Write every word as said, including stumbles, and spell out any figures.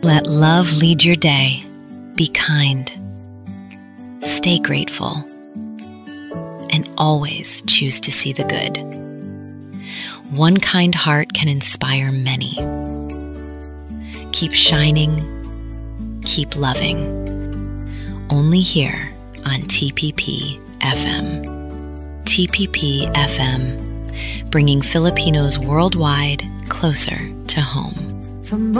Let love lead your day. Be kind. Stay grateful. And always choose to see the good. One kind heart can inspire many. Keep shining. Keep loving. Only here on T P P F M. T P P F M, bringing Filipinos worldwide closer to home. For